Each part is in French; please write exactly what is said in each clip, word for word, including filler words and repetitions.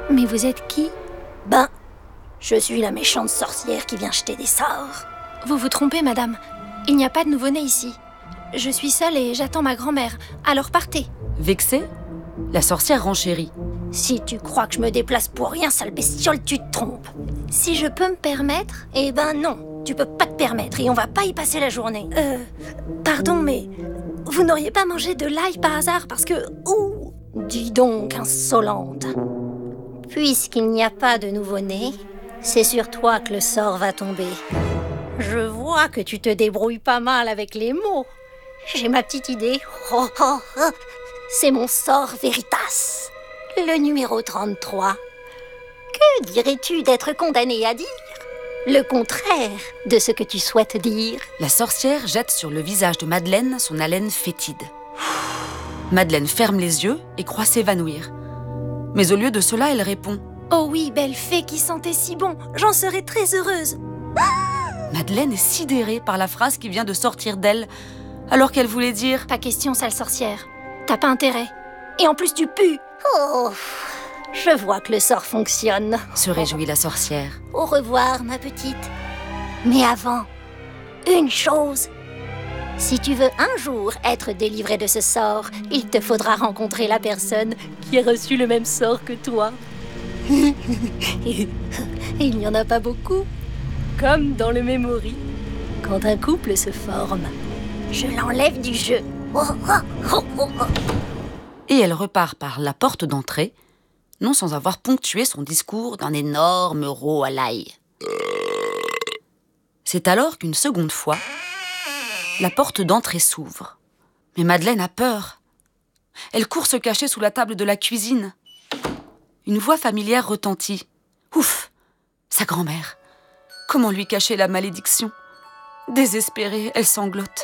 Mais vous êtes qui? Ben, je suis la méchante sorcière qui vient jeter des sorts. Vous vous trompez, madame. Il n'y a pas de nouveau-né ici. Je suis seule et j'attends ma grand-mère. Alors partez. Vexée, la sorcière renchérit. Si tu crois que je me déplace pour rien, sale bestiole, tu te trompes. Si je peux me permettre? Eh ben non, tu peux pas te permettre et on va pas y passer la journée. Euh, pardon, mais vous n'auriez pas mangé de l'ail par hasard parce que... Ouh, dis donc, insolente. Puisqu'il n'y a pas de nouveau-né, c'est sur toi que le sort va tomber. Je vois que tu te débrouilles pas mal avec les mots. J'ai ma petite idée. Oh, oh, oh. C'est mon sort Veritas, le numéro trente-trois. Que dirais-tu d'être condamné à dire le contraire de ce que tu souhaites dire? La sorcière jette sur le visage de Madeleine son haleine fétide. Madeleine ferme les yeux et croit s'évanouir. Mais au lieu de cela, elle répond: Oh oui, belle fée qui sentait si bon, j'en serais très heureuse. Madeleine est sidérée par la phrase qui vient de sortir d'elle, alors qu'elle voulait dire: Pas question, sale sorcière. T'as pas intérêt. Et en plus, tu pues. Oh, je vois que le sort fonctionne. Se réjouit la sorcière. Au revoir, ma petite. Mais avant, une chose. Si tu veux un jour être délivré de ce sort, il te faudra rencontrer la personne qui a reçu le même sort que toi. Il n'y en a pas beaucoup. Comme dans le Memory, quand un couple se forme. Je l'enlève du jeu. Oh, oh, oh, oh, oh. Et elle repart par la porte d'entrée, non sans avoir ponctué son discours d'un énorme rot à l'ail. C'est alors qu'une seconde fois, la porte d'entrée s'ouvre. Mais Madeleine a peur. Elle court se cacher sous la table de la cuisine. Une voix familière retentit. Ouf, sa grand-mère. Comment lui cacher la malédiction? Désespérée, elle sanglote.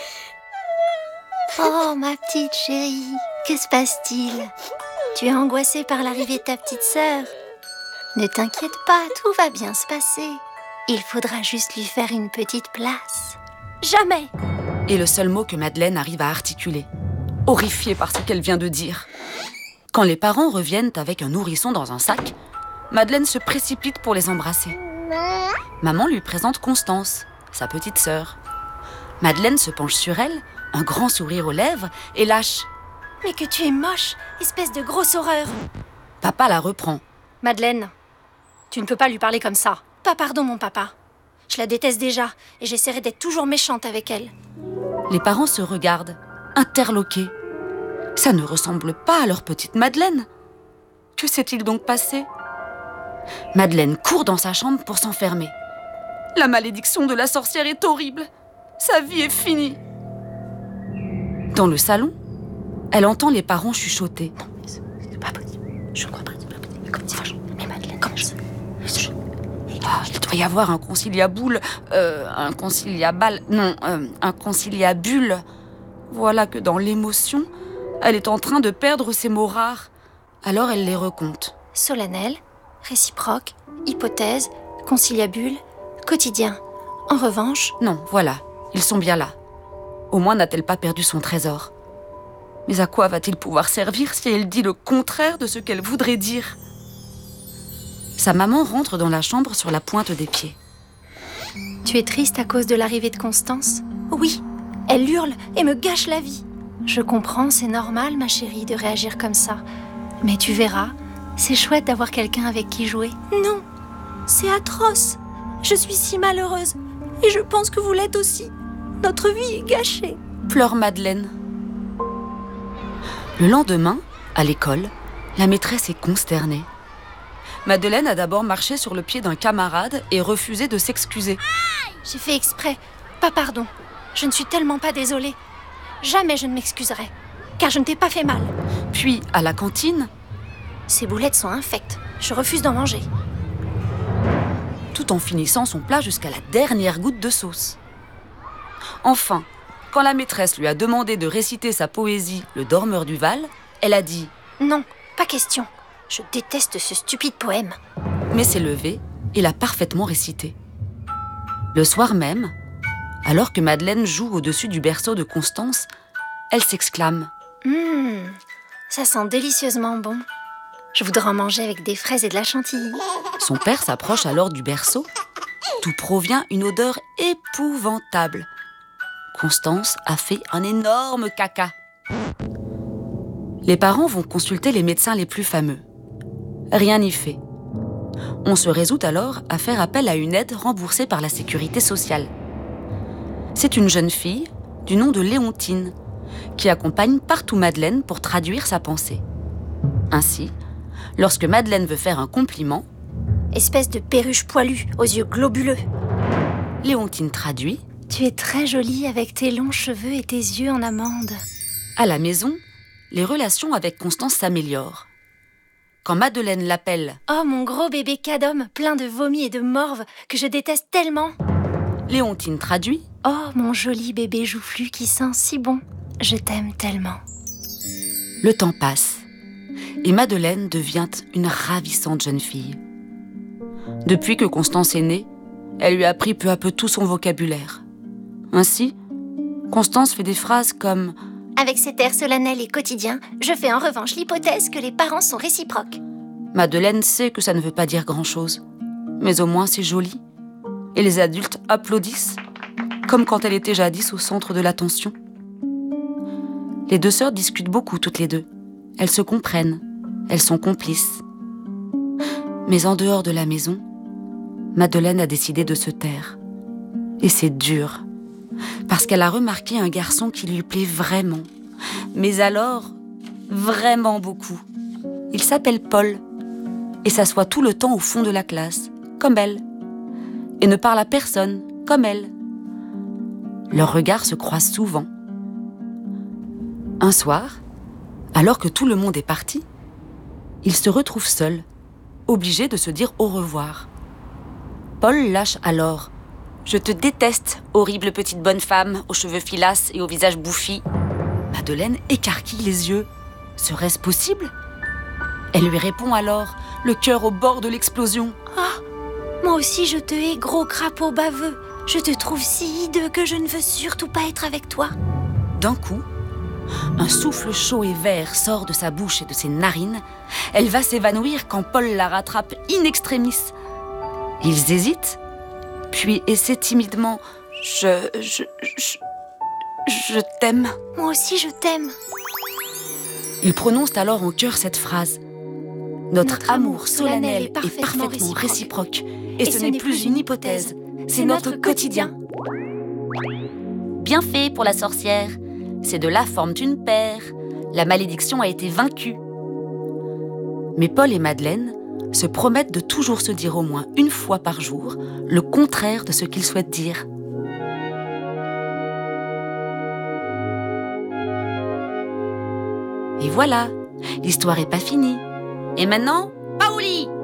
Oh, ma petite chérie, que se passe-t-il? Tu es angoissée par l'arrivée de ta petite sœur? Ne t'inquiète pas, tout va bien se passer. Il faudra juste lui faire une petite place. Jamais! Et le seul mot que Madeleine arrive à articuler, horrifiée par ce qu'elle vient de dire. Quand les parents reviennent avec un nourrisson dans un sac, Madeleine se précipite pour les embrasser. Maman lui présente Constance, sa petite sœur. Madeleine se penche sur elle, un grand sourire aux lèvres, et lâche: Mais que tu es moche, espèce de grosse horreur! Papa la reprend. Madeleine, tu ne peux pas lui parler comme ça. Pas pardon, mon papa. Je la déteste déjà, et j'essaierai d'être toujours méchante avec elle. Les parents se regardent, interloqués. Ça ne ressemble pas à leur petite Madeleine. Que s'est-il donc passé? Madeleine court dans sa chambre pour s'enfermer. La malédiction de la sorcière est horrible. Sa vie est finie. Dans le salon, elle entend les parents chuchoter. Non, c'est pas possible. Je ne crois pas, c'est pas possible. Comment ça? Mais Madeleine, comment ça? Ah, il doit y avoir un conciliabule, euh, un conciliabal, non, euh, un conciliabule. Voilà que dans l'émotion, elle est en train de perdre ses mots rares. Alors elle les recompte. Solennel, réciproque, hypothèse, conciliabule, quotidien. En revanche... Non, voilà, ils sont bien là. Au moins n'a-t-elle pas perdu son trésor. Mais à quoi va-t-il pouvoir servir si elle dit le contraire de ce qu'elle voudrait dire? Sa maman rentre dans la chambre sur la pointe des pieds. Tu es triste à cause de l'arrivée de Constance? Oui, elle hurle et me gâche la vie. Je comprends, c'est normal, ma chérie, de réagir comme ça. Mais tu verras, c'est chouette d'avoir quelqu'un avec qui jouer. Non, c'est atroce. Je suis si malheureuse. Et je pense que vous l'êtes aussi. Notre vie est gâchée. Pleure Madeleine. Le lendemain, à l'école, la maîtresse est consternée. Madeleine a d'abord marché sur le pied d'un camarade et refusé de s'excuser. J'ai fait exprès. Pas pardon. Je ne suis tellement pas désolée. Jamais je ne m'excuserai, car je ne t'ai pas fait mal. Puis, à la cantine... Ces boulettes sont infectes. Je refuse d'en manger. Tout en finissant son plat jusqu'à la dernière goutte de sauce. Enfin, quand la maîtresse lui a demandé de réciter sa poésie « Le dormeur du Val », elle a dit « Non, pas question. Je déteste ce stupide poème. » Mais s'est levée et l'a parfaitement récité. Le soir même, alors que Madeleine joue au-dessus du berceau de Constance, elle s'exclame Hum, ça sent délicieusement bon. Je voudrais en manger avec des fraises et de la chantilly. Son père s'approche alors du berceau, d'où provient une odeur épouvantable. Constance a fait un énorme caca. Les parents vont consulter les médecins les plus fameux. Rien n'y fait. On se résout alors à faire appel à une aide remboursée par la sécurité sociale. C'est une jeune fille du nom de Léontine qui accompagne partout Madeleine pour traduire sa pensée. Ainsi, lorsque Madeleine veut faire un compliment, « Espèce de perruche poilue aux yeux globuleux !» Léontine traduit « Tu es très jolie avec tes longs cheveux et tes yeux en amande. » À la maison, les relations avec Constance s'améliorent. Quand Madeleine l'appelle « Oh, mon gros bébé cadom, plein de vomi et de morve, que je déteste tellement !» Léontine traduit « Oh, mon joli bébé joufflu qui sent si bon, je t'aime tellement. » Le temps passe et Madeleine devient une ravissante jeune fille. Depuis que Constance est née, elle lui a appris peu à peu tout son vocabulaire. Ainsi, Constance fait des phrases comme « Avec cet air solennel et quotidien, je fais en revanche l'hypothèse que les parents sont réciproques. » Madeleine sait que ça ne veut pas dire grand-chose, mais au moins c'est joli. Et les adultes applaudissent, comme quand elle était jadis au centre de l'attention. Les deux sœurs discutent beaucoup toutes les deux. Elles se comprennent, elles sont complices. Mais en dehors de la maison, Madeleine a décidé de se taire. Et c'est dur, parce qu'elle a remarqué un garçon qui lui plaît vraiment. Mais alors, vraiment beaucoup. Il s'appelle Paul et s'assoit tout le temps au fond de la classe, comme elle. Et ne parle à personne, comme elle. Leurs regards se croisent souvent. Un soir, alors que tout le monde est parti, il se retrouve seul, obligé de se dire au revoir. Paul lâche alors « Je te déteste, horrible petite bonne femme, aux cheveux filasses et au visage bouffi. » Madeleine écarquille les yeux. Serait-ce possible ? Elle lui répond alors, le cœur au bord de l'explosion. « Ah, moi aussi je te hais, gros crapaud baveux. Je te trouve si hideux que je ne veux surtout pas être avec toi. » D'un coup, un souffle chaud et vert sort de sa bouche et de ses narines. Elle va s'évanouir quand Paul la rattrape in extremis. Ils hésitent, puis essaient timidement « Je... je... je... je t'aime. » « Moi aussi je t'aime. » Ils prononcent alors en chœur cette phrase. Notre, Notre amour solennel est parfaitement, est parfaitement réciproque. réciproque. Et, et ce, ce n'est plus une hypothèse, c'est notre, notre quotidien. Bien fait pour la sorcière. C'est de là forment une paire. La malédiction a été vaincue. Mais Paul et Madeleine se promettent de toujours se dire au moins une fois par jour le contraire de ce qu'ils souhaitent dire. Et voilà, l'histoire n'est pas finie. Et maintenant, Paoli!